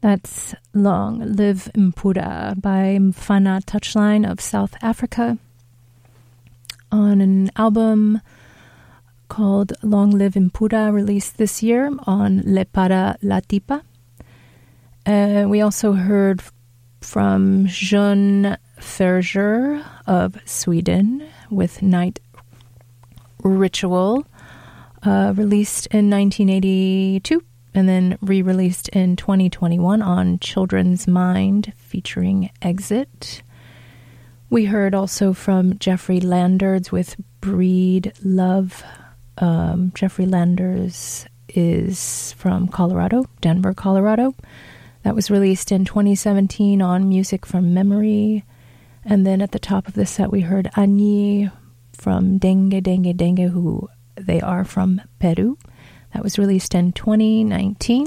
That's Long Live Mpura by Mfana Touchline of South Africa on an album called Long Live Mpura, released this year on Lepara Latipa. We also heard from Jean Ferger of Sweden with Night Ritual, released in 1982 and then re-released in 2021 on Children's Mind featuring Exit. We heard also from Jeffrey Landers with Breed Love. Jeffrey Landers is from Colorado, Denver, Colorado. That was released in 2017 on Music from Memory. And then at the top of the set, we heard Agni from Dengue Dengue Dengue, who they are from Peru. That was released in 2019.